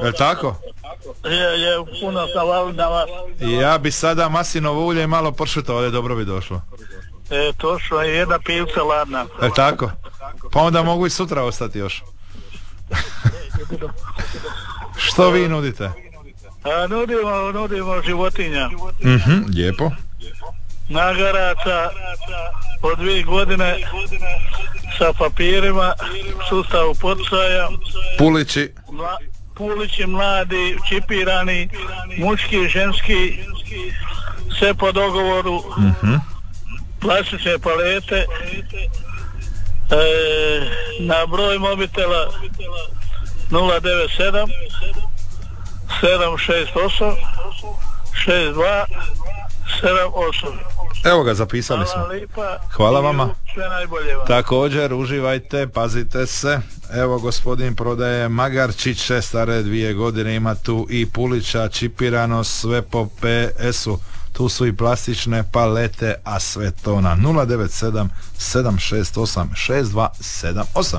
Je tako? Je, puno sam validama. Ja bi sada maslinovo ulje i malo pršuta, ovdje dobro bi došlo. Točno, jedna pivca ladna. Je tako? Pa onda mogu i sutra ostati još. Što vi nudite? Nudimo životinja. Lijepo. Nagaraca po 2 godine sa papirima, sustavu poticaja. Pulići mladi, čipirani, muški, ženski, sve po dogovoru. Plastične palete. Na broj mobitela 097 768 62 78. Evo ga, zapisali smo. Hvala vama. Sve najbolje vam. Također uživajte, pazite se. Evo, gospodin prodaje magarčiće stare 2 godine, ima tu i pulića, čipirano, sve po PS-u. Tu su i plastične palete, a sve to na 097 768 6278.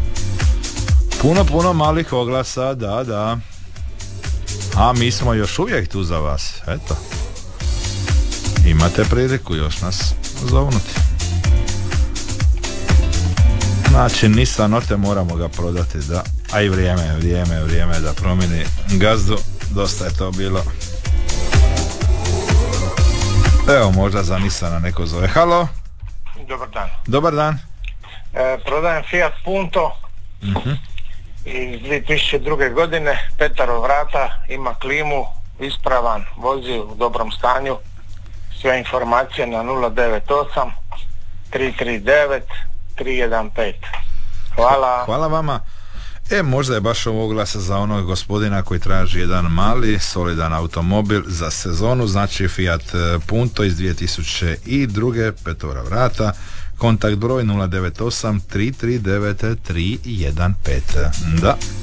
Puno malih oglasa, da. A mi smo još uvijek tu za vas, eto. Imate priliku još nas zovnuti. Znači, Nissan Note moramo ga prodati, da. A i vrijeme da promijeni gazdu. Dosta je to bilo. Evo, možda za Nissana neko zove. Halo? Dobar dan. Prodajem Fiat Punto iz 2002. godine, 5 vrata, ima klimu, ispravan, vozi u dobrom stanju. Sve informacije na 098 339 315. Hvala vama. Možda je baš ovo oglasa za onog gospodina koji traži jedan mali, solidan automobil za sezonu, znači Fiat Punto iz 2002. 5 vrata, kontakt broj 098 339 315. Da.